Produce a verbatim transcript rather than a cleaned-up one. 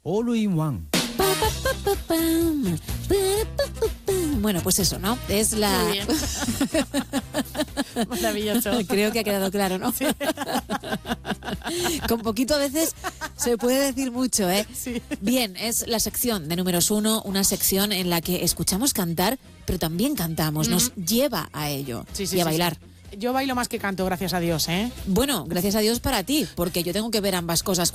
All in One. Bueno, pues eso, ¿no? Es la... Muy bien. Maravilloso. Creo que ha quedado claro, ¿no? Sí. Con poquito a veces se puede decir mucho, ¿eh? Sí. Bien, es la sección de números uno, una sección en la que escuchamos cantar, pero también cantamos, nos Ujú. lleva a ello Sí, sí, y a sí, bailar. sí. Yo bailo más que canto, gracias a Dios, ¿eh? Bueno, gracias a Dios para ti, porque yo tengo que ver ambas cosas